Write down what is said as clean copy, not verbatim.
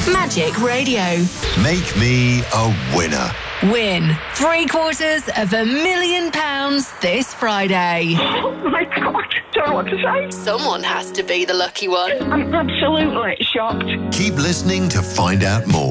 Magic Radio. Make me a winner. Win £750,000 this Friday. Oh my God, don't know what to say. Someone has to be the lucky one. I'm absolutely shocked. Keep listening to find out more.